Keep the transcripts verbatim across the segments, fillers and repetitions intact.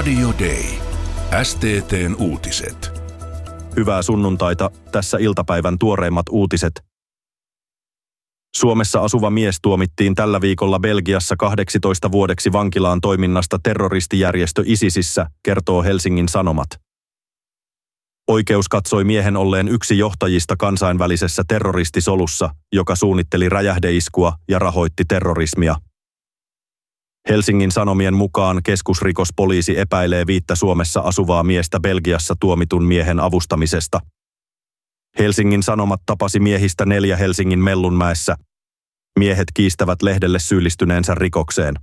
Radio Day. S T T:n uutiset. Hyvää sunnuntaita, tässä iltapäivän tuoreimmat uutiset. Suomessa asuva mies tuomittiin tällä viikolla Belgiassa kahdeksitoista vuodeksi vankilaan toiminnasta terroristijärjestö ISISissä, kertoo Helsingin Sanomat. Oikeus katsoi miehen olleen yksi johtajista kansainvälisessä terroristisolussa, joka suunnitteli räjähdeiskua ja rahoitti terrorismia. Helsingin Sanomien mukaan keskusrikospoliisi epäilee viittä Suomessa asuvaa miestä Belgiassa tuomitun miehen avustamisesta. Helsingin Sanomat tapasi miehistä neljä Helsingin Mellunmäessä. Miehet kiistävät lehdelle syyllistyneensä rikokseen.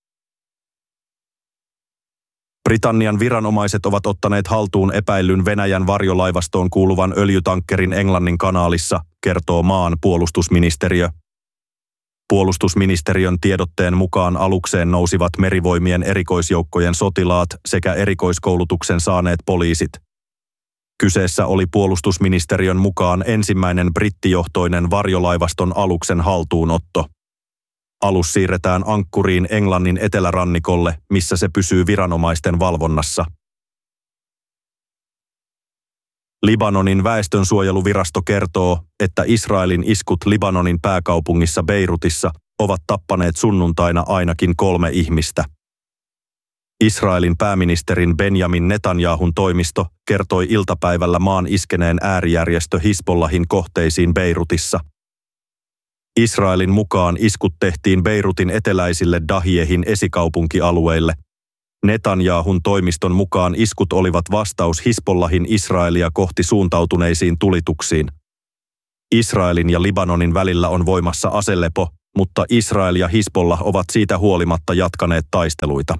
Britannian viranomaiset ovat ottaneet haltuun epäillyn Venäjän varjolaivastoon kuuluvan öljytankkerin Englannin kanaalissa, kertoo maan puolustusministeriö. Puolustusministeriön tiedotteen mukaan alukseen nousivat merivoimien erikoisjoukkojen sotilaat sekä erikoiskoulutuksen saaneet poliisit. Kyseessä oli puolustusministeriön mukaan ensimmäinen brittijohtoinen varjolaivaston aluksen haltuunotto. Alus siirretään ankkuriin Englannin etelärannikolle, missä se pysyy viranomaisten valvonnassa. Libanonin väestönsuojeluvirasto kertoo, että Israelin iskut Libanonin pääkaupungissa Beirutissa ovat tappaneet sunnuntaina ainakin kolme ihmistä. Israelin pääministerin Benjamin Netanyahun toimisto kertoi iltapäivällä maan iskeneen äärijärjestö Hizbollahin kohteisiin Beirutissa. Israelin mukaan iskut tehtiin Beirutin eteläisille Dahiehin esikaupunkialueille. Netanyahun toimiston mukaan iskut olivat vastaus Hizbollahin Israelia kohti suuntautuneisiin tulituksiin. Israelin ja Libanonin välillä on voimassa aselepo, mutta Israel ja Hizbollah ovat siitä huolimatta jatkaneet taisteluita.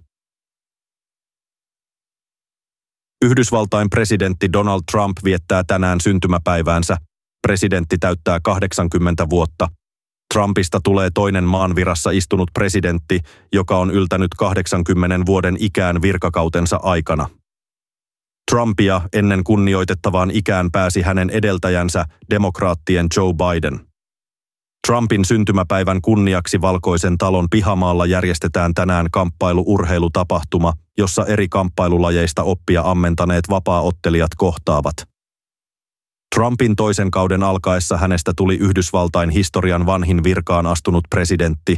Yhdysvaltain presidentti Donald Trump viettää tänään syntymäpäiväänsä. Presidentti täyttää kahdeksankymmentä vuotta. Trumpista tulee toinen maan virassa istunut presidentti, joka on yltänyt kahdeksankymmenen vuoden ikään virkakautensa aikana. Trumpia ennen kunnioitettavaan ikään pääsi hänen edeltäjänsä, demokraattien Joe Biden. Trumpin syntymäpäivän kunniaksi Valkoisen talon pihamaalla järjestetään tänään kamppailu-urheilutapahtuma, jossa eri kamppailulajeista oppia ammentaneet vapaaottelijat kohtaavat. Trumpin toisen kauden alkaessa hänestä tuli Yhdysvaltain historian vanhin virkaan astunut presidentti.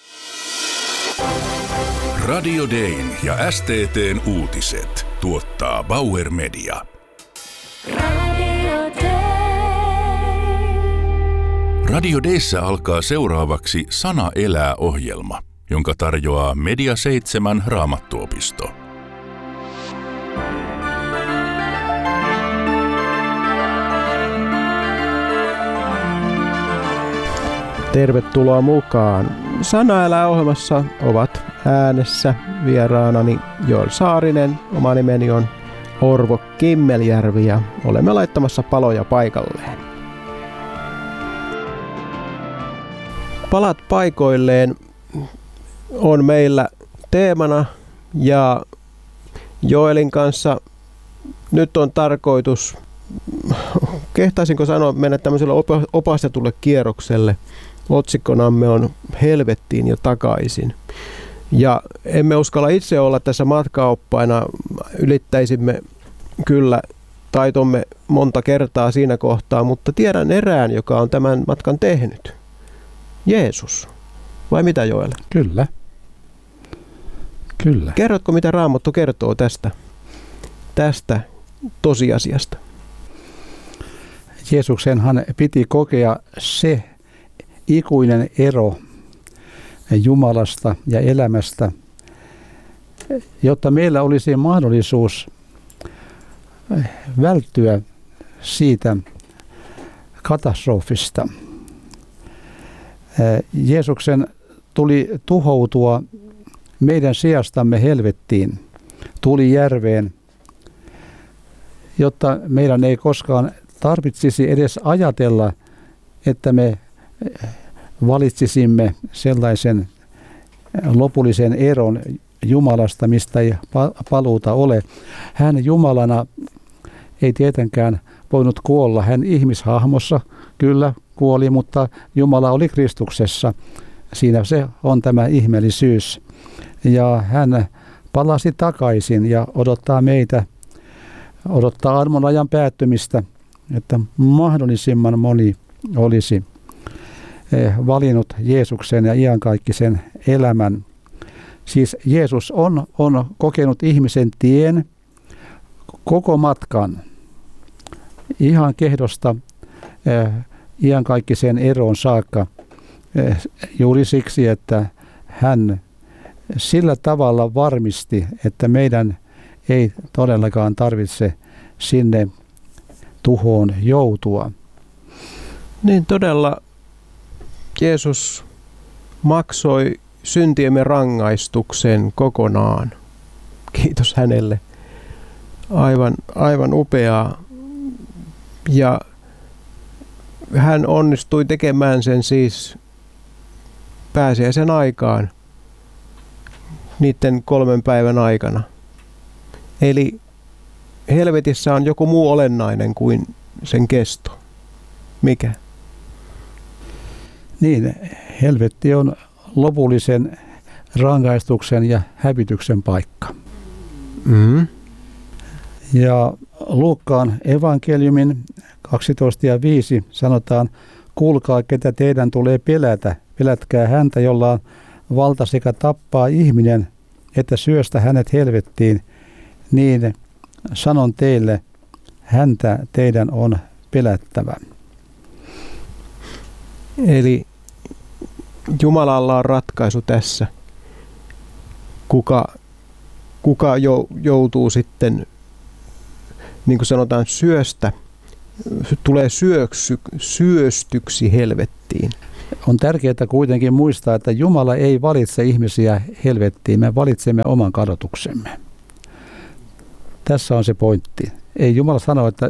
Radio Dayn ja S T T:n uutiset tuottaa Bauer Media. Radio Day. Radio Dayssä alkaa seuraavaksi Sana elää -ohjelma, jonka tarjoaa Media seitsemän Raamattuopisto. Tervetuloa mukaan. Sana elää -ohjelmassa ovat äänessä vieraanani Joel Saarinen, oma nimeni on Orvo Kimmeljärvi ja olemme laittamassa paloja paikalleen. Palat paikoilleen on meillä teemana ja Joelin kanssa nyt on tarkoitus, kehtaisinko sanoa, mennä tämmöiselle opastetulle kierrokselle. Otsikkonamme on Helvettiin ja takaisin. Ja emme uskalla itse olla tässä matkaoppaina, ylittäisimme kyllä taitomme monta kertaa siinä kohtaa, mutta tiedän erään, joka on tämän matkan tehnyt. Jeesus. Vai mitä, Joel? Kyllä. Kyllä. Kerrotko, mitä Raamattu kertoo tästä, tästä tosiasiasta? Jeesuksenhan piti kokea se ikuinen ero Jumalasta ja elämästä, jotta meillä olisi mahdollisuus välttyä siitä katastrofista. Jeesuksen tuli tuhoutua meidän sijastamme helvettiin, tuli järveen, jotta meidän ei koskaan tarvitsisi edes ajatella, että me valitsisimme sellaisen lopullisen eron Jumalasta, mistä ei paluuta ole. Hän Jumalana ei tietenkään voinut kuolla. Hän ihmishahmossa kyllä kuoli, mutta Jumala oli Kristuksessa. Siinä se on tämä ihmeellisyys. Ja hän palasi takaisin ja odottaa meitä, odottaa armon ajan päättymistä, että mahdollisimman moni olisi valinnut Jeesuksen ja iankaikkisen elämän. Siis Jeesus on, on kokenut ihmisen tien koko matkan ihan kehdosta eh, iankaikkiseen eroon saakka eh, juuri siksi, että hän sillä tavalla varmisti, että meidän ei todellakaan tarvitse sinne tuhoon joutua. Niin todella Jeesus maksoi syntiemme rangaistuksen kokonaan. Kiitos hänelle. Aivan, aivan upeaa. Ja hän onnistui tekemään sen siis pääsiäisen aikaan, niiden kolmen päivän aikana. Eli helvetissä on joku muu olennainen kuin sen kesto. Mikä? Niin, helvetti on lopullisen rangaistuksen ja hävityksen paikka. Mm. Ja Luukkaan evankeliumin kaksitoista ja viisi sanotaan, kuulkaa, ketä teidän tulee pelätä. Pelätkää häntä, jolla on valta sekä tappaa ihminen, että syöstä hänet helvettiin. Niin sanon teille, häntä teidän on pelättävä. Eli Jumalalla on ratkaisu tässä. Kuka, kuka joutuu sitten, niin kuin sanotaan, syöstä, tulee syöksy, syöstyksi helvettiin. On tärkeää kuitenkin muistaa, että Jumala ei valitse ihmisiä helvettiin, me valitsemme oman kadotuksemme. Tässä on se pointti. Ei Jumala sano, että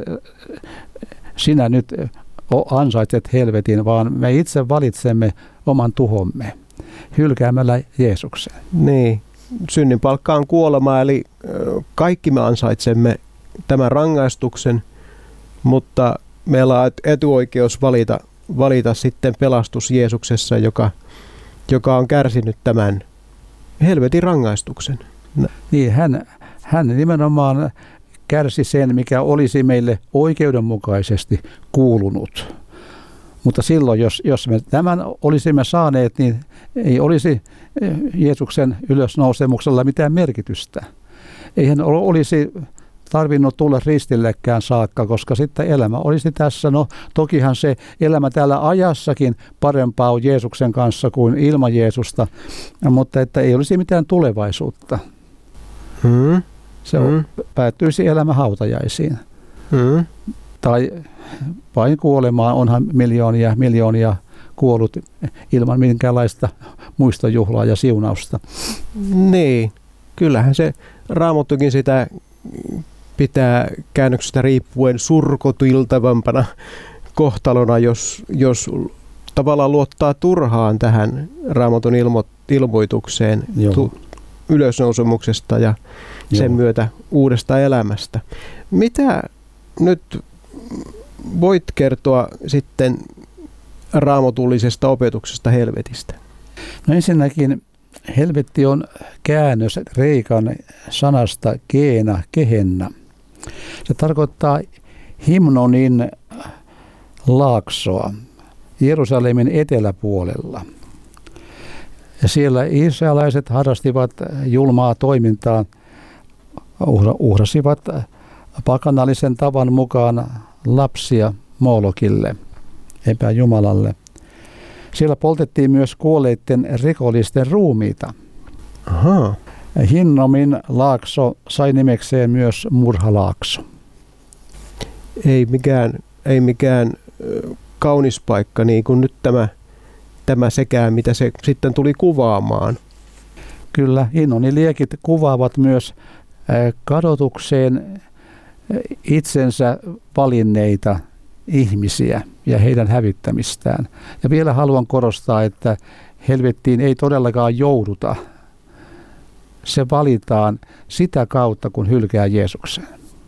sinä nyt ansaitset helvetin, vaan me itse valitsemme oman tuhomme hylkäämällä Jeesuksen. Niin, synnin palkka on kuolema, eli kaikki me ansaitsemme tämän rangaistuksen, mutta meillä on etuoikeus valita, valita sitten pelastus Jeesuksessa, joka, joka on kärsinyt tämän helvetin rangaistuksen. Niin, hän, hän nimenomaan kärsi sen, mikä olisi meille oikeudenmukaisesti kuulunut. Mutta silloin, jos, jos me tämän olisimme saaneet, niin ei olisi Jeesuksen ylösnousemuksella mitään merkitystä. Eihän olisi tarvinnut tulla ristillekään saakka, koska sitten elämä olisi tässä. No tokihan se elämä täällä ajassakin parempaa on Jeesuksen kanssa kuin ilman Jeesusta, mutta että ei olisi mitään tulevaisuutta. Hmm. Se on, hmm. päättyisi elämä hautajaisiin. Hmm. Tai vain kuolemaan, onhan miljoonia miljoonia kuollut ilman minkäänlaista muistojuhlaa ja siunausta. Niin, kyllähän se Raamattukin sitä pitää käännöksestä riippuen surkotiltavampana kohtalona, jos, jos tavallaan luottaa turhaan tähän Raamatun ilmo, ilmoitukseen tu, ylösnousemuksesta ja Joo. sen myötä uudesta elämästä. Mitä nyt voit kertoa sitten raamatullisesta opetuksesta helvetistä? No ensinnäkin helvetti on käännös kreikan sanasta geena, gehenna. Se tarkoittaa Himnonin laaksoa Jerusalemin eteläpuolella. Ja siellä israelaiset harrastivat julmaa toimintaa, uhrasivat pakanallisen tavan mukaan lapsia Molokille, epäjumalalle. Siellä poltettiin myös kuolleiden rikollisten ruumiita. Aha. Hinnomin laakso sai nimekseen myös murhalaakso. Ei mikään, ei mikään kaunis paikka, niin kuin nyt tämä, tämä sekään, mitä se sitten tuli kuvaamaan. Kyllä, Hinnonin liekit kuvaavat myös kadotukseen itsensä valinneita ihmisiä ja heidän hävittämistään. Ja vielä haluan korostaa, että helvettiin ei todellakaan jouduta. Se valitaan sitä kautta, kun hylkää Jeesuksen.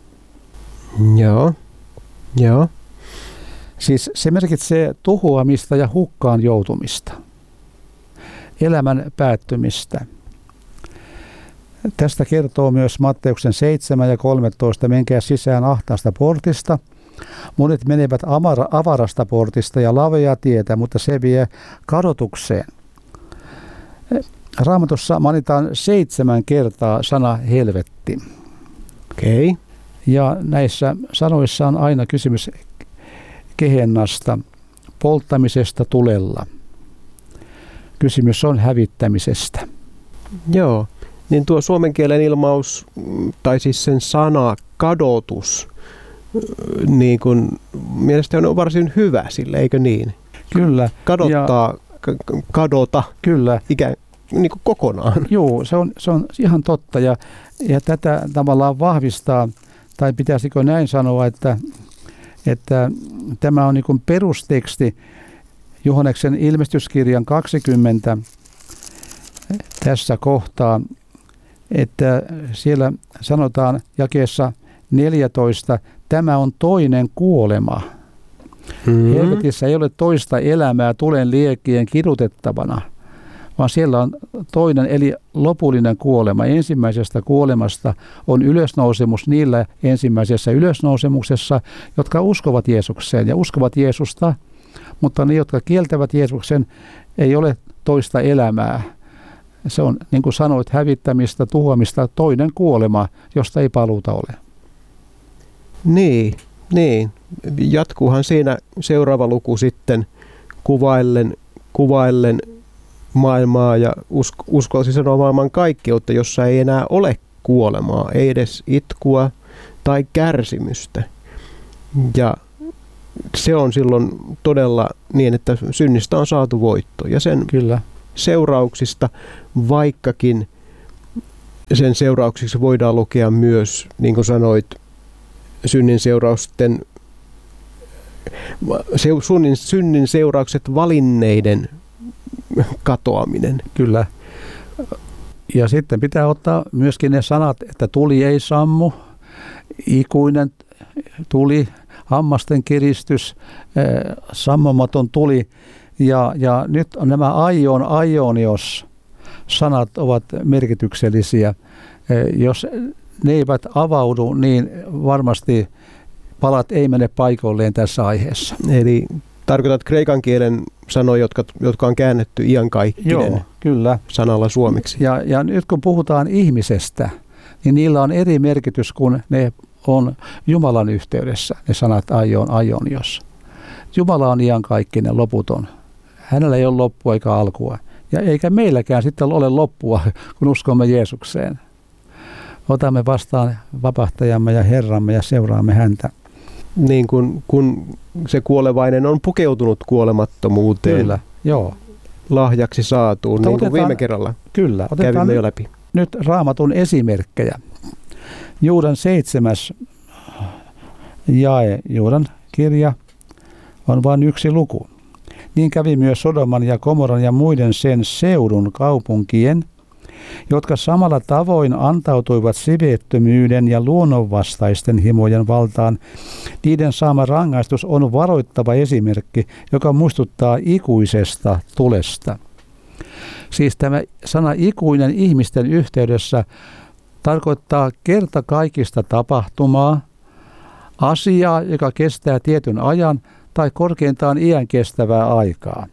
Joo, joo. Siis se merkitsee tuhoamista ja hukkaan joutumista. Elämän päättymistä. Tästä kertoo myös Matteuksen seitsemän ja kolmetoista, menkää sisään ahtaasta portista. Monet menevät avarasta portista ja lavea tietä, mutta se vie kadotukseen. Raamatussa mainitaan seitsemän kertaa sana helvetti. Okei. Okay. Ja näissä sanoissa on aina kysymys Gehennasta, polttamisesta tulella. Kysymys on hävittämisestä. Joo, niin tuo suomen kielen ilmaus, tai siis sen sana kadotus, niin kun, mielestäni on varsin hyvä sille, eikö niin? Kyllä. Kadottaa, ja, k- kadota kyllä. Ikään niin kuin kokonaan. Joo, se on, se on ihan totta, ja, ja tätä tavallaan vahvistaa, tai pitäisikö näin sanoa, että, että tämä on niin kuin perusteksti Johanneksen ilmestyskirjan kaksikymmentä tässä kohtaa, että siellä sanotaan jakeessa neljätoista, tämä on toinen kuolema. Mm-hmm. Helvetissä ei ole toista elämää tulen liekkien kidutettavana, vaan siellä on toinen eli lopullinen kuolema. Ensimmäisestä kuolemasta on ylösnousemus niillä ensimmäisessä ylösnousemuksessa, jotka uskovat Jeesukseen ja uskovat Jeesusta, mutta ne, jotka kieltävät Jeesuksen, ei ole toista elämää. Se on, niin kuin sanoit, hävittämistä, tuhoamista, toinen kuolema, josta ei paluuta ole. Niin, niin. Jatkuuhan siinä seuraava luku sitten kuvaillen, kuvaillen maailmaa ja usko, uskallisin sanoa maailman kaikkeutta, jossa ei enää ole kuolemaa, ei edes itkua tai kärsimystä. Ja se on silloin todella niin, että synnistä on saatu voitto. Ja sen Kyllä. seurauksista, vaikkakin sen seurauksiksi voidaan lukea myös, niin kuin sanoit, synnin seurausten, synnin, synnin seuraukset valinneiden katoaminen. Kyllä. Ja sitten pitää ottaa myöskin ne sanat, että tuli ei sammu, ikuinen tuli, hammasten kiristys, sammumaton tuli. Ja, ja nyt nämä aion, aionios sanat ovat merkityksellisiä. Jos ne eivät avaudu, niin varmasti palat ei mene paikoilleen tässä aiheessa. Eli tarkoitat kreikan kielen sanoja, jotka, jotka on käännetty iankaikkinen. Joo, kyllä. Sanalla suomeksi. Ja, ja nyt kun puhutaan ihmisestä, niin niillä on eri merkitys, kun ne on Jumalan yhteydessä, ne sanat aion, aionios. Jumala on iankaikkinen, loputon. Hänellä ei ole loppua eikä alkua. Ja eikä meilläkään sitten ole loppua, kun uskomme Jeesukseen. Otamme vastaan vapahtajamme ja Herramme ja seuraamme häntä. Niin kun, kun se kuolevainen on pukeutunut kuolemattomuuteen. Kyllä, joo. Lahjaksi saatuun, niin kuin viime kerralla kyllä, kävimme jo läpi. Nyt Raamatun esimerkkejä. Juudan seitsemäs jae, Juudan kirja on vain yksi luku. Niin kävi myös Sodoman ja Gomoran ja muiden sen seudun kaupunkien, jotka samalla tavoin antautuivat siveettömyyden ja luonnonvastaisten himojen valtaan. Niiden saama rangaistus on varoittava esimerkki, joka muistuttaa ikuisesta tulesta. Siis tämä sana ikuinen ihmisten yhteydessä tarkoittaa kertakaikkista tapahtumaa, asiaa, joka kestää tietyn ajan tai korkeintaan iän kestävää aikaa.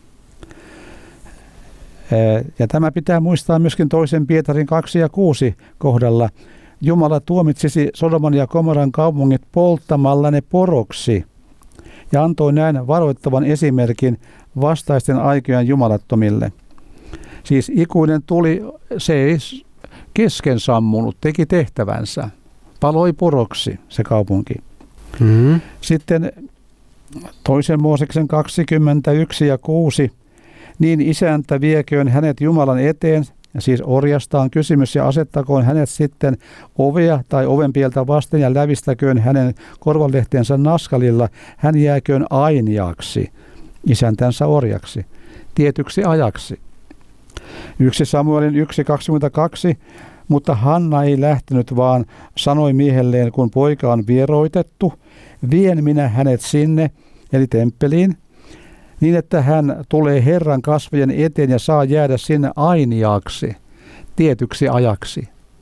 Ja tämä pitää muistaa myöskin toisen Pietarin kaksi ja kuusi kohdalla. Jumala tuomitsisi Sodoman ja Gomoran kaupungit polttamalla ne poroksi ja antoi näin varoittavan esimerkin vastaisten aikojen jumalattomille. Siis ikuinen tuli, se ei kesken sammunut, teki tehtävänsä. Paloi poroksi se kaupunki. Mm-hmm. Sitten toisen Mooseksen kaksikymmentäyksi ja kuusi. Niin isäntä vieköön hänet Jumalan eteen, siis orjasta on kysymys, ja asettakoon hänet sitten ovea tai ovenpieltä vasten ja lävistäköön hänen korvanlehteensä naskalilla. Hän jääköön ainiaksi, isäntänsä orjaksi, tietyksi ajaksi. Yksi Samuelin yksi kaksikymmentäkaksi, mutta Hanna ei lähtenyt, vaan sanoi miehelleen, kun poika on vieroitettu, vien minä hänet sinne, eli temppeliin, niin että hän tulee Herran kasvojen eteen ja saa jäädä sinne ainiaksi, tietyksi ajaksi.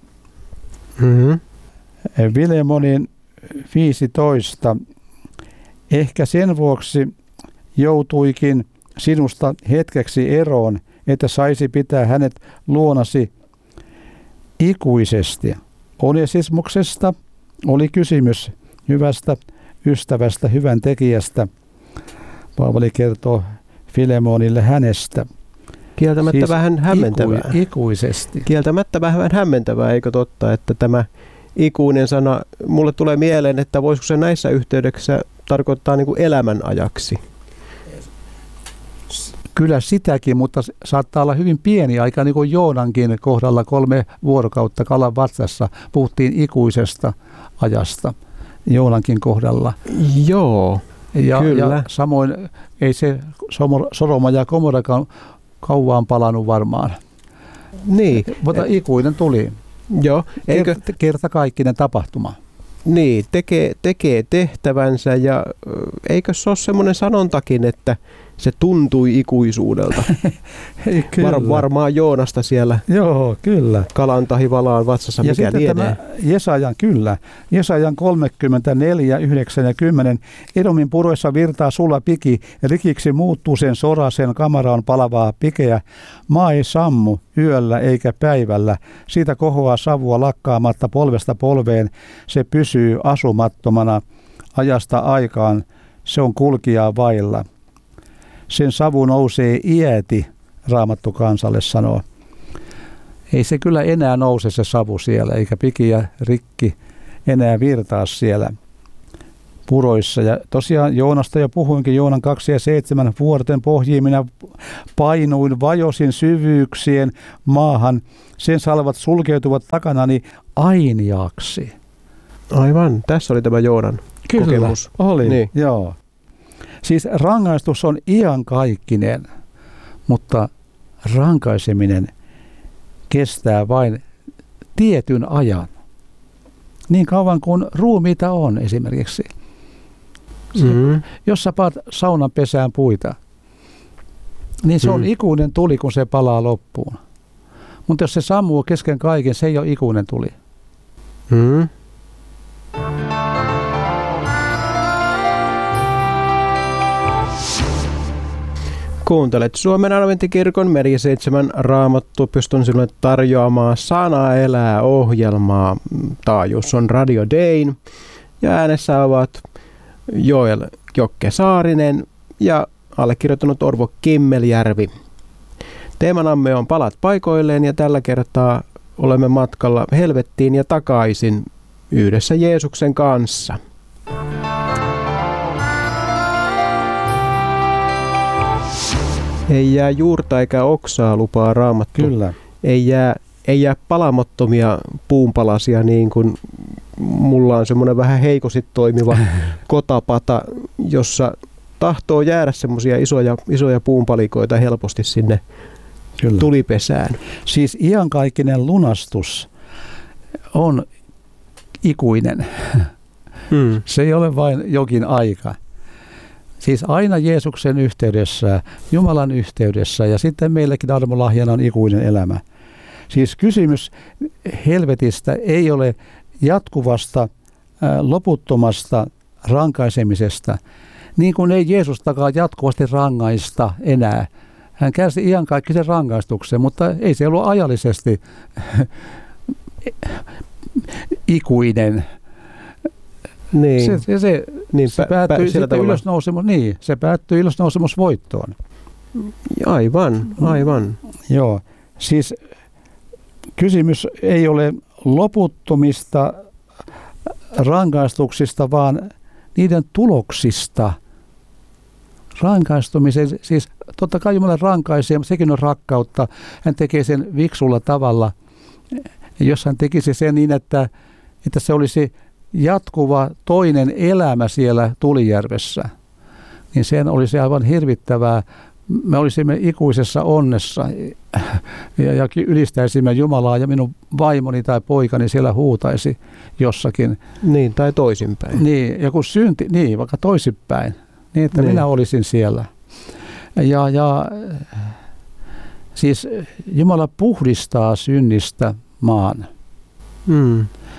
Mm-hmm. Filemonin viisitoista. Ehkä sen vuoksi joutuikin sinusta hetkeksi eroon, että saisi pitää hänet luonasi ikuisesti. Onesismuksesta oli kysymys, hyvästä ystävästä, hyvän tekijästä. Paavali kertoo Filemonille hänestä. Kieltämättä siis vähän hämmentävää. Iku, ikuisesti. Kieltämättä vähän hämmentävää, eikö totta, että tämä ikuinen sana, mulle tulee mieleen, että voisiko se näissä yhteydessä tarkoittaa niin kuin elämän ajaksi? Kyllä sitäkin, mutta saattaa olla hyvin pieni aika, niin kuin Joonankin kohdalla kolme vuorokautta kalan vatsassa puhuttiin ikuisesta ajasta Joonankin kohdalla. Joo, ja, kyllä. Ja samoin ei se Sodoma ja Gomorakaan kauan palannut varmaan. Niin. Mutta ikuinen tuli. Joo. Eikö kertakaikkinen tapahtuma. Niin, tekee, tekee tehtävänsä ja eikö se ole semmoinen sanontakin, että se tuntui ikuisuudelta. Var, varmaan Joonasta siellä. Joo, kyllä. Kalan tahi valaan vatsassa, ja mikä lienee. Tämä Jesajan, kyllä. Jesajan kolmekymmentäneljä, yhdeksän ja kymmenen. Edomin puroissa virtaa sulla piki, ja rikiksi muuttuu sen sora, sen kamara on palavaa pikeä. Maa ei sammu yöllä eikä päivällä. Siitä kohoaa savua lakkaamatta polvesta polveen. Se pysyy asumattomana ajasta aikaan. Se on kulkijaa vailla. Sen savu nousee iäti, Raamattu kansalle sanoo. Ei se kyllä enää nouse se savu siellä, eikä piki ja rikki enää virtaa siellä puroissa. Ja tosiaan Joonasta jo puhuinkin, Joonan kaksi ja seitsemän vuorten pohjiin minä painuin, vajosin syvyyksien maahan. Sen salvat sulkeutuvat takanani ainiaksi. Aivan, tässä oli tämä Joonan kyllä, kokemus. Oli, niin. Joo. Siis rangaistus on iankaikkinen, mutta rankaiseminen kestää vain tietyn ajan. Niin kauan kuin ruumiita on esimerkiksi. Mm-hmm. Jos sä paat saunan pesään puita, niin se mm. on ikuinen tuli, kun se palaa loppuun. Mutta jos se sammuu kesken kaiken, se ei ole ikuinen tuli. Mm. Kuuntelet Suomen adventtikirkon Media seitsemän Raamattu. Pystyn sinulle tarjoamaan Sana elää -ohjelmaa. Taajuus on Radio Dayn. Ja äänessä ovat Joel Jokke Saarinen ja allekirjoittanut Orvo Kimmeljärvi. Teemanamme on Palat paikoilleen ja tällä kertaa olemme matkalla helvettiin ja takaisin yhdessä Jeesuksen kanssa. Ei jää juurta eikä oksaa, lupaa Raamattu. Kyllä. Ei jää, ei jää palamattomia puunpalasia niin kuin mulla on semmoinen vähän heikosti toimiva kotapata, jossa tahtoo jäädä semmoisia isoja, isoja puunpalikoita helposti sinne Kyllä. tulipesään. Siis iankaikkinen lunastus on ikuinen. Hmm. Se ei ole vain jokin aika. Siis aina Jeesuksen yhteydessä, Jumalan yhteydessä ja sitten meillekin armolahjana on ikuinen elämä. Siis kysymys helvetistä ei ole jatkuvasta, ää, loputtomasta rankaisemisesta, niin kuin ei Jeesustakaan jatkuvasti rangaista enää. Hän kärsi iankaikkisen rangaistuksen, mutta ei se ollut ajallisesti ikuinen. Niin. Se, se, se, niin, se päättyi sitten ylösnousemus, niin, se päättyi ylösnousemusvoittoon. Aivan, aivan. Joo, siis kysymys ei ole loputtomista rangaistuksista, vaan niiden tuloksista. Rankaistumisen, siis totta kai Jumala rankaisee, mutta sekin on rakkautta. Hän tekee sen viksulla tavalla. Jos hän tekisi sen niin, että, että se olisi jatkuva toinen elämä siellä Tulijärvessä, niin sen olisi aivan hirvittävää. Me olisimme ikuisessa onnessa ja, ja ylistäisimme Jumalaa ja minun vaimoni tai poikani siellä huutaisi jossakin. Niin, tai toisinpäin. Niin, ja kun synti, niin, vaikka toisinpäin, niin että niin. minä olisin siellä. Ja, ja siis Jumala puhdistaa synnistä maan. Hmm.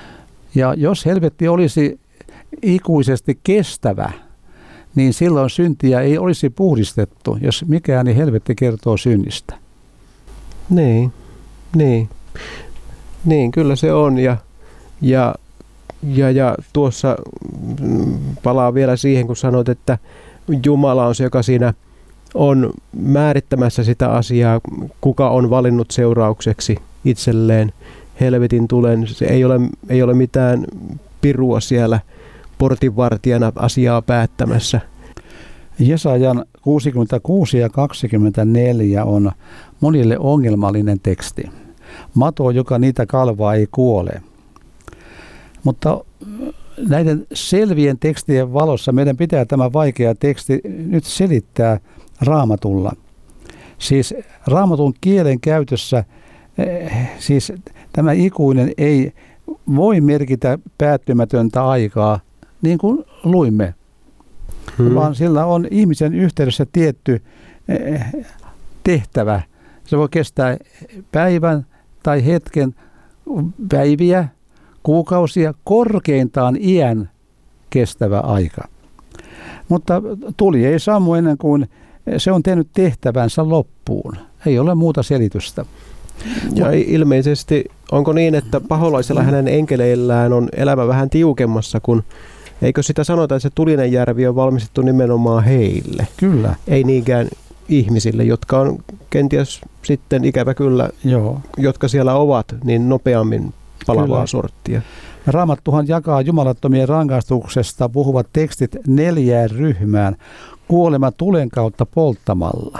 Ja jos helvetti olisi ikuisesti kestävä, niin silloin syntiä ei olisi puhdistettu, jos mikään, niin helvetti kertoo synnistä. Niin, niin. Niin, kyllä se on. Ja, ja, ja, ja tuossa palaa vielä siihen, kun sanoit, että Jumala on se, joka siinä on määrittämässä sitä asiaa, kuka on valinnut seuraukseksi itselleen helvetin tulen. Se ei ole, ei ole mitään pirua siellä portinvartijana asiaa päättämässä. Jesajan kuusikymmentäkuusi ja kaksikymmentäneljä on monille ongelmallinen teksti. Mato, joka niitä kalvaa, ei kuole. Mutta näiden selvien tekstien valossa meidän pitää tämä vaikea teksti nyt selittää Raamatulla. Siis Raamatun kielen käytössä siis tämä ikuinen ei voi merkitä päättymätöntä aikaa, niin kuin luimme, hmm. vaan sillä on ihmisen yhteydessä tietty tehtävä. Se voi kestää päivän tai hetken, päiviä, kuukausia, korkeintaan iän kestävä aika. Mutta tuli ei sammu ennen kuin se on tehnyt tehtävänsä loppuun. Ei ole muuta selitystä. Ja ilmeisesti onko niin, että paholaisella hänen enkeleillään on elämä vähän tiukemmassa, kun eikö sitä sanota, että se tulinen järvi on valmistettu nimenomaan heille? Kyllä. Ei niinkään ihmisille, jotka on kenties sitten ikävä kyllä, Joo. jotka siellä ovat, niin nopeammin palavaa kyllä. sorttia. Raamattuhan jakaa jumalattomien rangaistuksesta puhuvat tekstit neljään ryhmään. Kuolema tulen kautta polttamalla.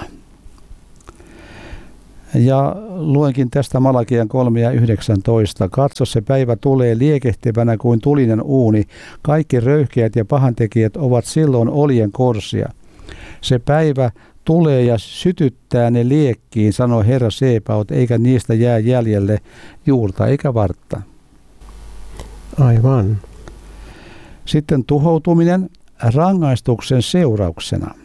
Ja luenkin tästä Malakian kolme ja yhdeksäntoista. Katso, se päivä tulee liekehtivänä kuin tulinen uuni. Kaikki röyhkeät ja pahantekijät ovat silloin oljen korsia. Se päivä tulee ja sytyttää ne liekkiin, sanoi Herra Sebaot, eikä niistä jää jäljelle juurta eikä vartta. Aivan. Sitten tuhoutuminen rangaistuksen seurauksena.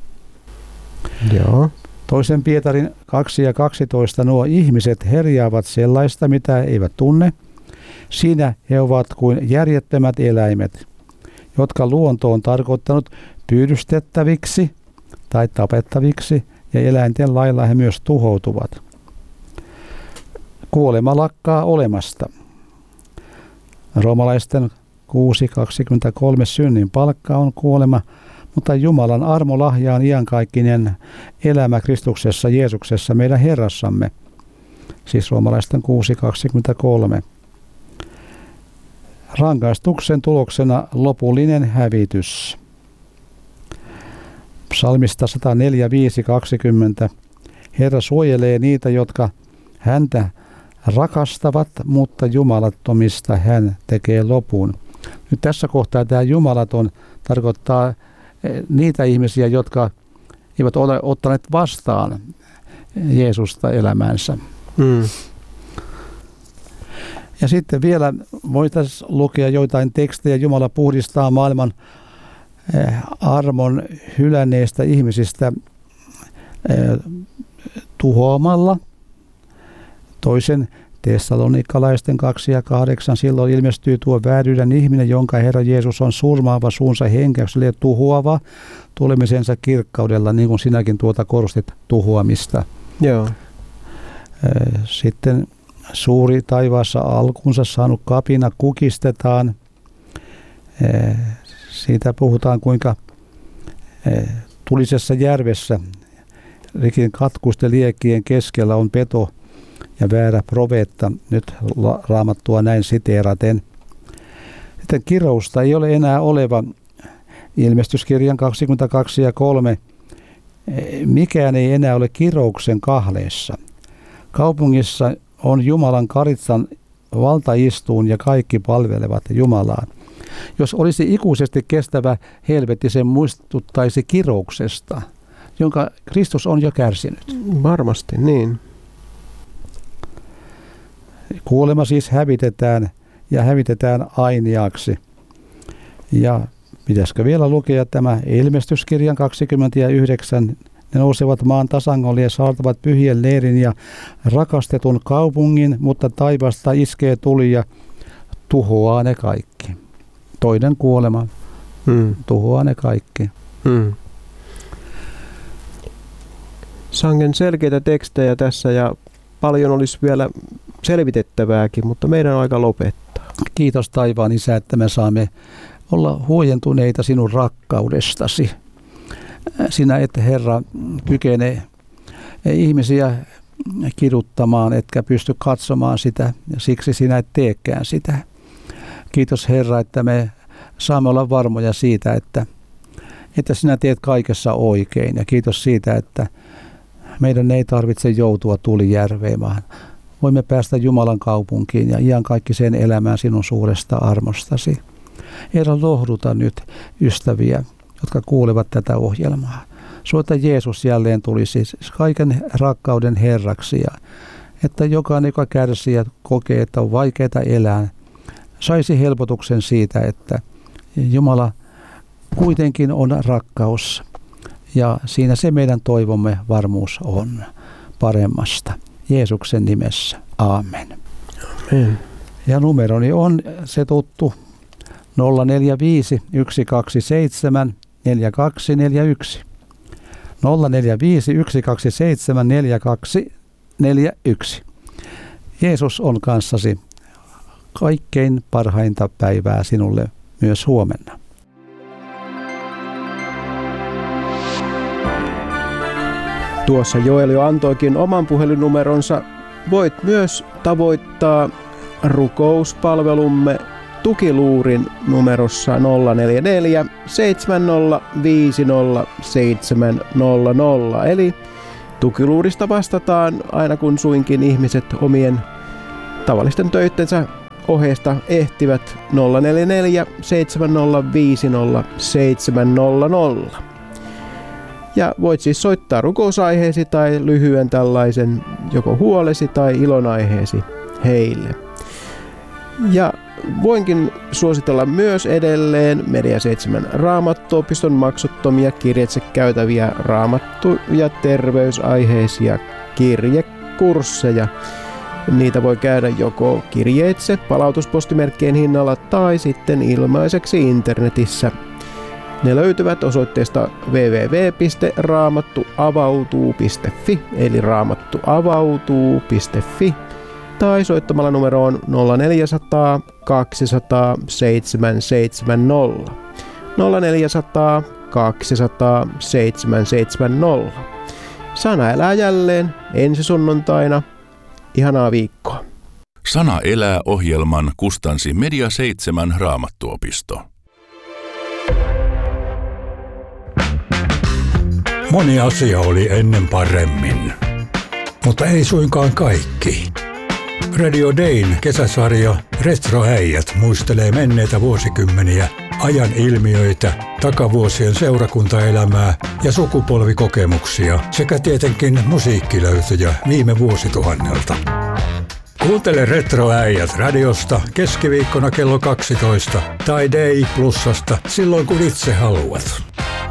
Joo. Toisen Pietarin kaksi ja kaksitoista nuo ihmiset herjaavat sellaista, mitä eivät tunne. Siinä he ovat kuin järjettömät eläimet, jotka luonto on tarkoittanut pyydystettäviksi tai tapettaviksi, ja eläinten lailla he myös tuhoutuvat. Kuolema lakkaa olemasta. Roomalaisten kuusi kaksikymmentäkolme synnin palkka on kuolema, mutta Jumalan armolahja on iankaikkinen elämä Kristuksessa Jeesuksessa meidän Herrassamme. Siis roomalaisten kuusi kaksikymmentäkolme. Rangaistuksen tuloksena lopullinen hävitys. Psalmista sata neljä viisi kaksikymmentä. Herra suojelee niitä, jotka häntä rakastavat, mutta jumalattomista hän tekee lopun. Nyt tässä kohtaa tämä jumalaton tarkoittaa niitä ihmisiä, jotka eivät ole ottaneet vastaan Jeesusta elämäänsä. Mm. Ja sitten vielä voitaisiin lukea joitain tekstejä. Jumala puhdistaa maailman armon hylänneistä ihmisistä tuhoamalla. Toisen Tessalonikkalaisten kaksi ja kahdeksan. Silloin ilmestyy tuo vääryyden ihminen, jonka Herra Jeesus on surmaava suunsa henkäykselle ja tuhoava tulemisensa kirkkaudella, niin kuin sinäkin tuota korostit tuhoamista. Joo. Sitten suuri taivaassa alkunsa saanut kapina kukistetaan. Siitä puhutaan, kuinka tulisessa järvessä rikin katkusten liekkien keskellä on peto ja väärä profeetta, nyt Raamattua näin siteeraten. Sitten kirousta ei ole enää oleva. Ilmestyskirjan kaksikymmentäkaksi ja kolme. Mikään ei enää ole kirouksen kahleessa. Kaupungissa on Jumalan karitsan valtaistuun ja kaikki palvelevat Jumalaa. Jos olisi ikuisesti kestävä helvetti, se muistuttaisi kirouksesta, jonka Kristus on jo kärsinyt. Varmasti, niin. Kuolema siis hävitetään ja hävitetään ainiaksi. Ja pitäisikö vielä lukea tämä Ilmestyskirjan kaksikymmentäyhdeksän. Ne nousevat maan tasangolle ja saartavat pyhien leirin ja rakastetun kaupungin, mutta taivaasta iskee tuli ja tuhoaa ne kaikki. Toinen kuolema hmm. tuhoaa ne kaikki. Hmm. Sangen selkeitä tekstejä tässä ja paljon olisi vielä selvitettävääkin, mutta meidän on aika lopettaa. Kiitos taivaan Isä, että me saamme olla huojentuneita sinun rakkaudestasi. Sinä et, Herra, kykene ihmisiä kiduttamaan, etkä pysty katsomaan sitä, ja siksi sinä et teekään sitä. Kiitos, Herra, että me saamme olla varmoja siitä, että, että sinä teet kaikessa oikein. Ja kiitos siitä, että meidän ei tarvitse joutua tulijärveen, vaan voimme päästä Jumalan kaupunkiin ja iankaikkiseen elämään sinun suuresta armostasi. Herra, lohduta nyt ystäviä, jotka kuulevat tätä ohjelmaa. Suota Jeesus jälleen tulisi kaiken rakkauden Herraksi ja että jokainen, joka kärsii ja kokee, että on vaikeaa elää, saisi helpotuksen siitä, että Jumala kuitenkin on rakkaus ja siinä se meidän toivomme varmuus on paremmasta. Jeesuksen nimessä. Aamen. Amen. Ja numeroni on se tuttu nolla neljä viisi yksi kaksi seitsemän neljä kaksi neljä yksi. nolla neljä viisi yksi kaksi seitsemän neljä kaksi neljä yksi. Jeesus on kanssasi. Kaikkein parhainta päivää sinulle myös huomenna. Tuossa Joel jo antoikin oman puhelinnumeronsa. Voit myös tavoittaa rukouspalvelumme tukiluurin numerossa nolla neljä neljä seitsemän nolla viisi nolla seitsemän nolla nolla. Eli tukiluurista vastataan aina kun suinkin ihmiset omien tavallisten töittensä ohjeesta ehtivät nolla neljä neljä seitsemän nolla viisi nolla seitsemän nolla nolla. Ja voit siis soittaa rukousaiheesi tai lyhyen tällaisen joko huolesi tai ilonaiheesi heille. Ja voinkin suositella myös edelleen Media seitsemän Raamattuopiston maksuttomia kirjeitse käytäviä raamattu- ja terveysaiheisia kirjekursseja. Niitä voi käydä joko kirjeitse palautuspostimerkkien hinnalla tai sitten ilmaiseksi internetissä. Ne löytyvät osoitteesta double-u double-u double-u piste raamattuavautuu piste fi eli raamattuavautuu piste fi tai soittamalla numeroon nolla neljä nolla nolla kaksi nolla nolla seitsemän seitsemän nolla nolla neljä nolla nolla kaksi nolla nolla seitsemän seitsemän nolla. Sana elää jälleen ensi sunnuntaina. Ihanaa viikkoa. Sana elää -ohjelman kustansi Media seitsemän Raamattuopisto. Moni asia oli ennen paremmin, mutta ei suinkaan kaikki. Radio Dayn kesäsarja Retroäijät muistelee menneitä vuosikymmeniä, ajan ilmiöitä, takavuosien seurakuntaelämää ja sukupolvikokemuksia sekä tietenkin musiikkilöytöjä viime vuosituhannelta. Kuuntele Retroäijät radiosta keskiviikkona kello kaksitoista tai Day Plusasta silloin kun itse haluat.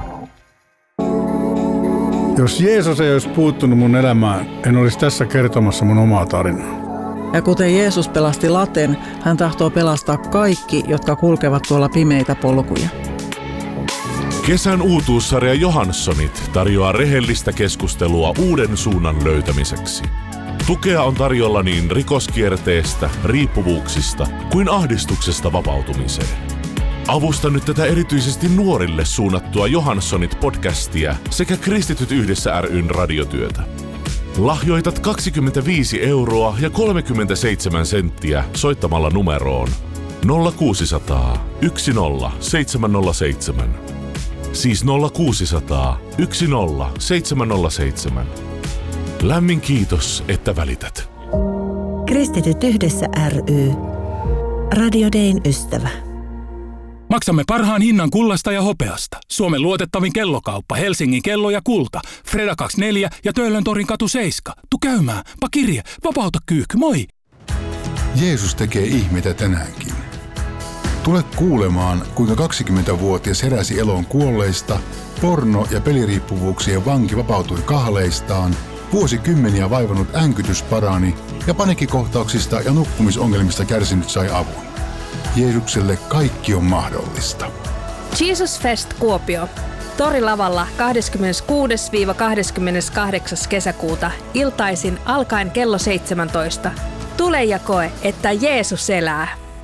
Jos Jeesus ei olisi puuttunut mun elämään, en olisi tässä kertomassa mun omaa tarinaa. Ja kuten Jeesus pelasti Laten, hän tahtoo pelastaa kaikki, jotka kulkevat tuolla pimeitä polkuja. Kesän uutuussarja Johanssonit tarjoaa rehellistä keskustelua uuden suunnan löytämiseksi. Tukea on tarjolla niin rikoskierteestä, riippuvuuksista kuin ahdistuksesta vapautumiseen. Avusta nyt tätä erityisesti nuorille suunnattua Johanssonit-podcastia sekä Kristityt yhdessä ry:n radiotyötä. Lahjoitat kaksikymmentäviisi euroa ja kolmekymmentäseitsemän senttiä soittamalla numeroon nolla kuusi nolla nolla yksi nolla seitsemän nolla seitsemän. Siis nolla kuusi nolla nolla yksi nolla seitsemän nolla seitsemän. Lämmin kiitos, että välität. Kristityt yhdessä ry. Radio Dayn ystävä. Maksamme parhaan hinnan kullasta ja hopeasta. Suomen luotettavin kellokauppa, Helsingin kello ja kulta. Freda kaksikymmentäneljä ja Töölöntorin katu seitsemän. Tu käymään, pa kirje, vapauta kyykky, moi! Jeesus tekee ihmeitä tänäänkin. Tule kuulemaan, kuinka kaksikymmentävuotias heräsi eloon kuolleista, porno- ja peliriippuvuuksien vanki vapautui kahleistaan, vuosikymmeniä vaivannut änkytys parani ja paniikkikohtauksista ja nukkumisongelmista kärsinyt sai avun. Jeesukselle kaikki on mahdollista. Jesus Fest Kuopio. Torilavalla kahdeskymmeneskuudes kahdeskymmeneskahdeksas kesäkuuta iltaisin alkaen kello seitsemäntoista. Tule ja koe, että Jeesus elää.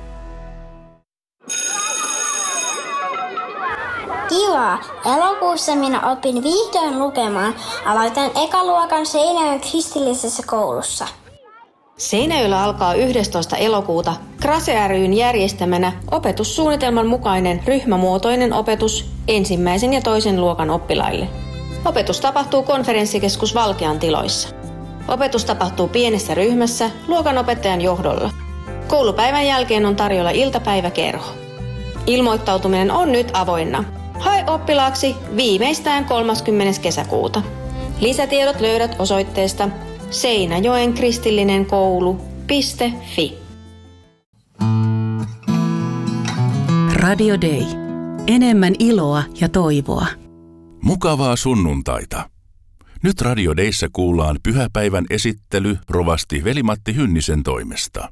Kiva! Elokuussa minä opin vihdoin lukemaan. Aloitan ekaluokan Seinäjoen kristillisessä koulussa. Seinäjoella alkaa yhdestoista elokuuta Krase ry:n järjestämänä opetussuunnitelman mukainen ryhmämuotoinen opetus ensimmäisen ja toisen luokan oppilaille. Opetus tapahtuu konferenssikeskus Valkean tiloissa. Opetus tapahtuu pienessä ryhmässä luokanopettajan johdolla. Koulupäivän jälkeen on tarjolla iltapäiväkerho. Ilmoittautuminen on nyt avoinna. Hae oppilaaksi viimeistään kolmaskymmenes kesäkuuta. Lisätiedot löydät osoitteesta seinäjoen kristillinen koulu piste fi. Radio Day. Enemmän iloa ja toivoa. Mukavaa sunnuntaita. Nyt Radio Dayssä kuullaan pyhäpäivän esittely rovasti Veli-Matti Hynnisen toimesta.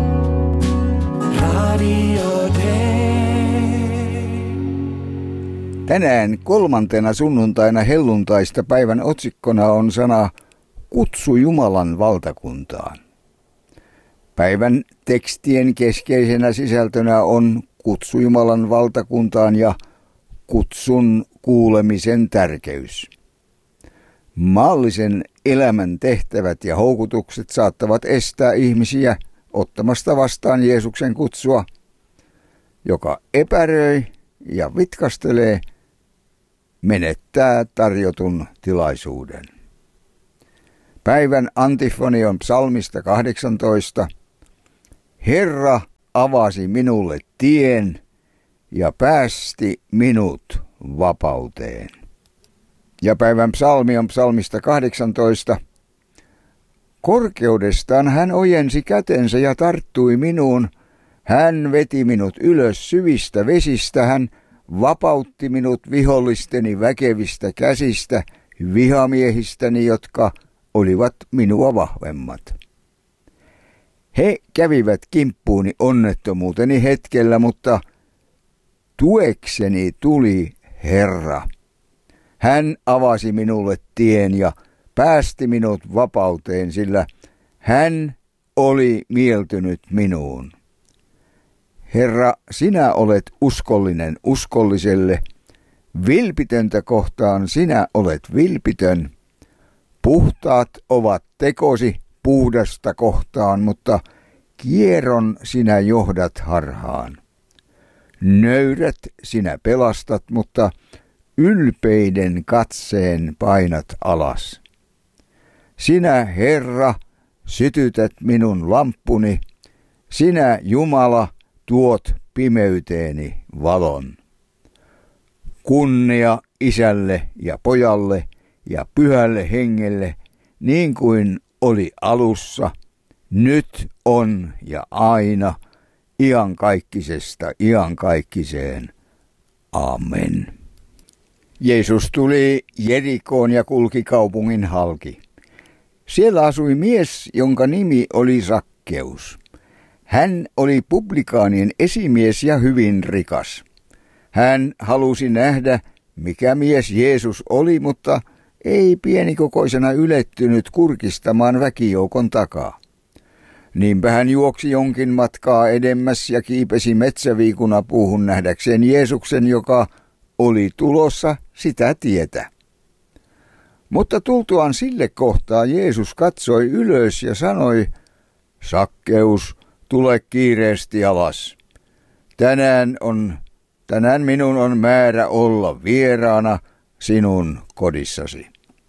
Radio Day. Tänään kolmantena sunnuntaina helluntaista päivän otsikkona on sana Kutsu Jumalan valtakuntaan. Päivän tekstien keskeisenä sisältönä on Kutsu Jumalan valtakuntaan ja kutsun kuulemisen tärkeys. Maallisen elämän tehtävät ja houkutukset saattavat estää ihmisiä ottamasta vastaan Jeesuksen kutsua, joka epäröi ja vitkastelee, menettää tarjotun tilaisuuden. Päivän antifoni on psalmista kahdeksantoista. Herra avasi minulle tien ja päästi minut vapauteen. Ja päivän psalmi on psalmista kahdeksantoista. Korkeudestaan hän ojensi kätensä ja tarttui minuun. Hän veti minut ylös syvistä vesistä. Hän vapautti minut vihollisteni väkevistä käsistä, vihamiehistäni, jotka olivat minua vahvemmat. He kävivät kimppuuni onnettomuuteni hetkellä, mutta tuekseni tuli Herra. Hän avasi minulle tien ja päästi minut vapauteen, sillä hän oli mieltynyt minuun. Herra, sinä olet uskollinen uskolliselle, vilpitöntä kohtaan sinä olet vilpitön. Puhtaat ovat tekosi puhdasta kohtaan, mutta kieron sinä johdat harhaan. Nöyrät sinä pelastat, mutta ylpeiden katseen painat alas. Sinä, Herra, sytytät minun lamppuni, sinä, Jumala, tuot pimeyteeni valon. Kunnia Isälle ja Pojalle ja Pyhälle Hengelle, niin kuin oli alussa, nyt on ja aina, iankaikkisesta iankaikkiseen. Amen. Jeesus tuli Jerikoon ja kulki kaupungin halki. Siellä asui mies, jonka nimi oli Sakkeus. Hän oli publikaanien esimies ja hyvin rikas. Hän halusi nähdä, mikä mies Jeesus oli, mutta ei pienikokoisena ylettynyt kurkistamaan väkijoukon takaa. Niinpä hän juoksi jonkin matkaa edemmäs ja kiipesi metsäviikunapuuhun nähdäkseen Jeesuksen, joka oli tulossa sitä tietä. Mutta tultuaan sille kohtaa Jeesus katsoi ylös ja sanoi, Sakkeus, tule kiireesti alas. Tänään, on, tänään minun on määrä olla vieraana sinun kodissasi.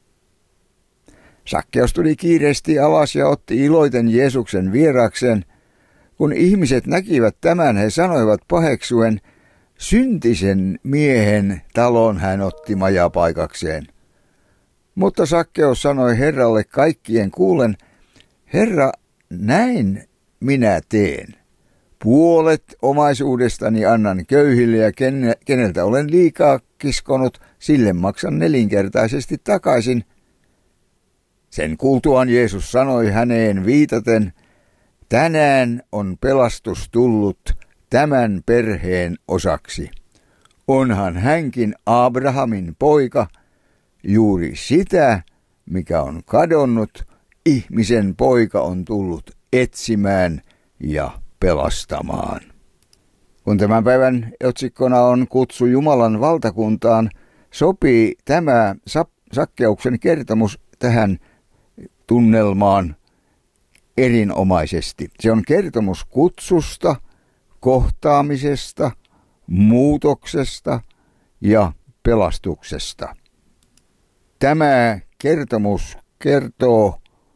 Sakkeus tuli kiireesti alas ja otti iloiten Jeesuksen vierakseen. Kun ihmiset näkivät tämän, he sanoivat paheksuen, syntisen miehen talon hän otti majapaikakseen. Mutta Sakkeus sanoi Herralle kaikkien kuulen, Herra, näin minä teen. Puolet omaisuudestani annan köyhille ja keneltä olen liikaa kiskonut, sille maksan nelinkertaisesti takaisin. Sen kuultuaan Jeesus sanoi häneen viitaten, tänään on pelastus tullut tämän perheen osaksi. Onhan hänkin Abrahamin poika, juuri sitä, mikä on kadonnut, ihmisen poika on tullut etsimään ja pelastamaan. Kun tämän päivän otsikkona on kutsu Jumalan valtakuntaan, sopii tämä Sakkeuksen kertomus tähän tunnelmaan erinomaisesti. Se on kertomus kutsusta, kohtaamisesta, muutoksesta ja pelastuksesta. Tämä kertomus kertoo,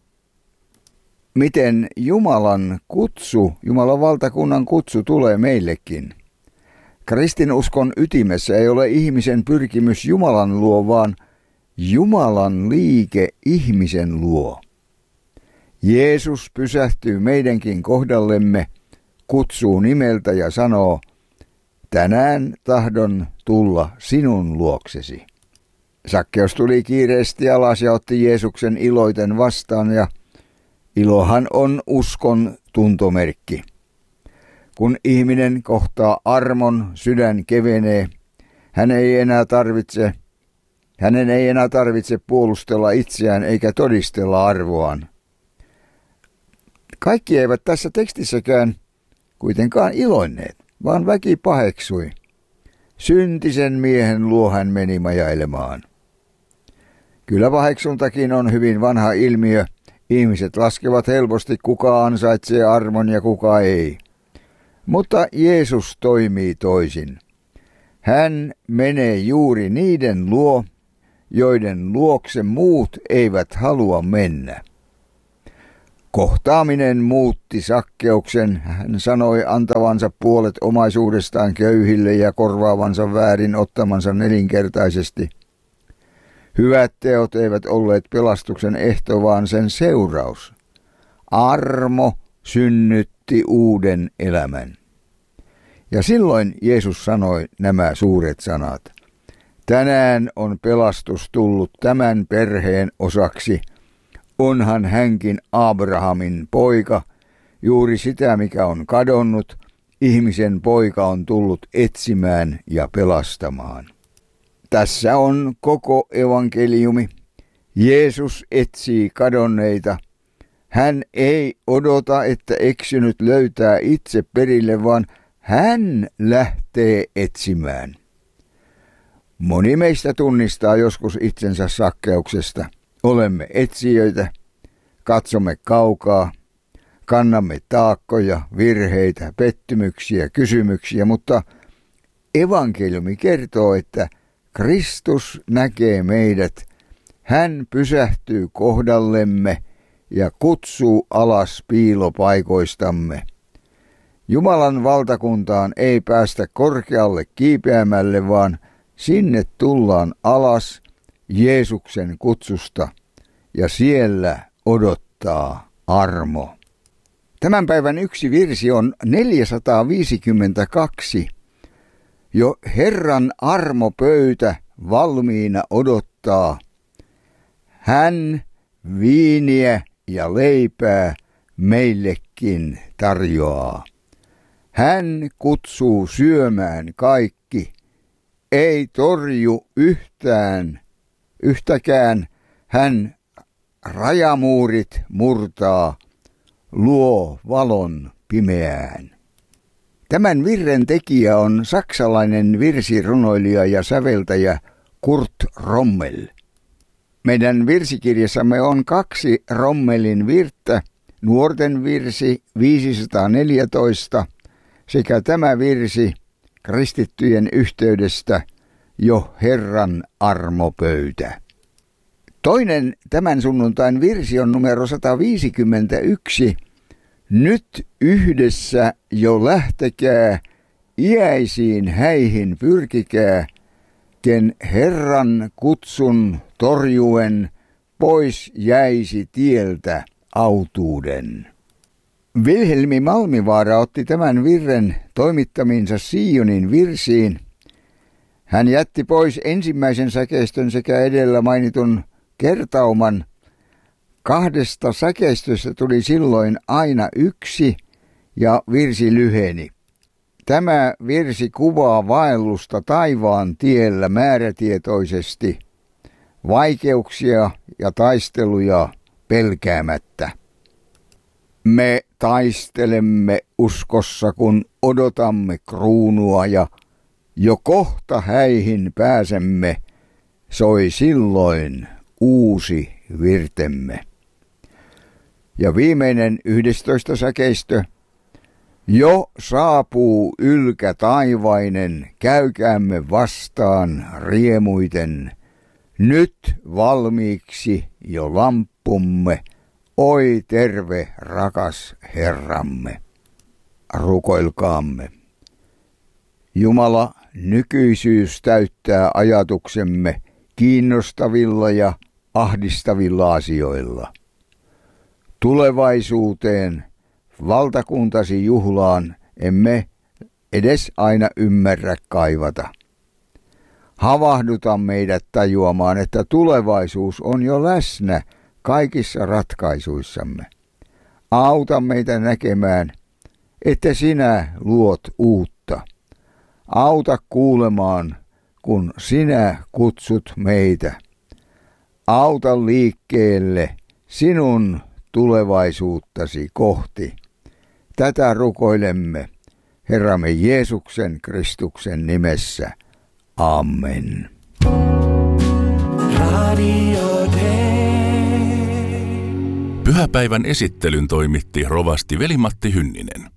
miten Jumalan kutsu, Jumalan valtakunnan kutsu tulee meillekin. Kristinuskon ytimessä ei ole ihmisen pyrkimys Jumalan luo, vaan Jumalan liike ihmisen luo. Jeesus pysähtyy meidänkin kohdallemme, kutsuu nimeltä ja sanoo, tänään tahdon tulla sinun luoksesi. Sakkeus tuli kiireesti alas ja otti Jeesuksen iloiten vastaan, ja ilohan on uskon tuntomerkki. Kun ihminen kohtaa armon, sydän kevenee, hän ei enää tarvitse, hänen ei enää tarvitse puolustella itseään eikä todistella arvoaan. Kaikki eivät tässä tekstissäkään kuitenkaan iloinneet, vaan väki paheksui. Syntisen miehen luo hän meni majailemaan. Kyllä paheksuntakin on hyvin vanha ilmiö. Ihmiset laskevat helposti, kuka ansaitsee armon ja kuka ei. Mutta Jeesus toimii toisin. Hän menee juuri niiden luo, joiden luokse muut eivät halua mennä. Kohtaaminen muutti Sakkeuksen. Hän sanoi antavansa puolet omaisuudestaan köyhille ja korvaavansa väärin ottamansa nelinkertaisesti. Hyvät teot eivät olleet pelastuksen ehto, vaan sen seuraus. Armo synnytti uuden elämän. Ja silloin Jeesus sanoi nämä suuret sanat. Tänään on pelastus tullut tämän perheen osaksi. Onhan hänkin Abrahamin poika, juuri sitä mikä on kadonnut, ihmisen poika on tullut etsimään ja pelastamaan. Tässä on koko evankeliumi. Jeesus etsii kadonneita. Hän ei odota, että eksynyt löytää itse perille, vaan hän lähtee etsimään. Moni meistä tunnistaa joskus itsensä Sakkeuksesta. Olemme etsijöitä, katsomme kaukaa, kannamme taakkoja, virheitä, pettymyksiä, kysymyksiä, mutta evankeliumi kertoo, että Kristus näkee meidät, hän pysähtyy kohdallemme ja kutsuu alas piilopaikoistamme. Jumalan valtakuntaan ei päästä korkealle kiipeämälle, vaan sinne tullaan alas Jeesuksen kutsusta ja siellä odottaa armo. Tämän päivän yksi virsi on neljäsataaviisikymmentäkaksi. Jo Herran armopöytä valmiina odottaa. Hän viiniä ja leipää meillekin tarjoaa. Hän kutsuu syömään kaikki, ei torju yhtään, yhtäkään. Hän rajamuurit murtaa, luo valon pimeään. Tämän virren tekijä on saksalainen virsirunoilija ja säveltäjä Kurt Rommel. Meidän virsikirjassamme on kaksi Rommelin virttä, nuorten virsi viisisataaneljätoista sekä tämä virsi kristittyjen yhteydestä jo Herran armopöytä. Toinen tämän sunnuntain virsi on numero sata viisikymmentäyksi. Nyt yhdessä jo lähtekää, iäisiin häihin pyrkikää, ken Herran kutsun torjuen pois jäisi tieltä autuuden. Vilhelmi Malmivaara otti tämän virren toimittaminsa Sionin virsiin. Hän jätti pois ensimmäisen säkeistön sekä edellä mainitun kertauman. Kahdesta säkeistöstä tuli silloin aina yksi ja virsi lyheni. Tämä virsi kuvaa vaellusta taivaan tiellä määrätietoisesti, vaikeuksia ja taisteluja pelkäämättä. Me taistelemme uskossa, kun odotamme kruunua ja jo kohta häihin pääsemme, soi silloin uusi virtemme. Ja viimeinen yhdestoista säkeistö. Jo saapuu ylkä taivainen, käykäämme vastaan riemuiten. Nyt valmiiksi jo lamppumme, oi terve rakas Herramme. Rukoilkaamme. Jumala, nykyisyys täyttää ajatuksemme kiinnostavilla ja ahdistavilla asioilla. Tulevaisuuteen, valtakuntasi juhlaan emme edes aina ymmärrä kaivata. Havahduta meidät tajuamaan, että tulevaisuus on jo läsnä kaikissa ratkaisuissamme. Auta meitä näkemään, että sinä luot uutta. Auta kuulemaan, kun sinä kutsut meitä. Auta liikkeelle sinun tulevaisuuttasi kohti. Tätä rukoilemme Herramme Jeesuksen Kristuksen nimessä. Amen. Pyhäpäivän esittelyn toimitti rovasti Veli-Matti Hynninen.